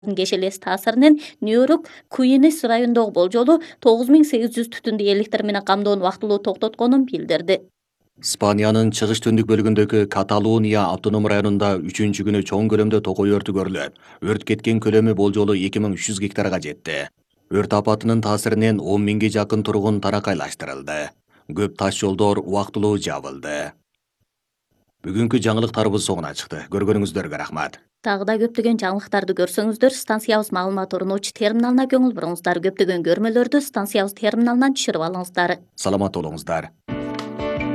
кешелес таасиринен Нью-Йорк Куинс районундагы болжолу 9800 түтүндү электр менен камдоону вактылуу токтотконун билдирди. Испаниянын чыгыш түндүк бөлүгүндөгү Каталуния автоном районунда 3-чү күнү чоң көлөмдө токой өртү көрүлөт. Өрт кеткен көлөмү болжолу 2300 гектарга жетти. Өрт апатынын таасиринен 10 миңге жакын тургун таракайлаштырылды. Көп таш жолдор убактылуу жабылды. Бүгүнкү жаңылыктарыбыз соңуна чыкты. Көргөнүңүздөргө рахмат. Дагы да көптөгөн жаңылыктарды көрсөңүздөр станциябыз маалымат орночу терминалына көңүл буруңуздар. Көптөгөн көрмөлөрдү станциябыз терминалынан түшүрүп алыңыздар. Саламат болуңуздар.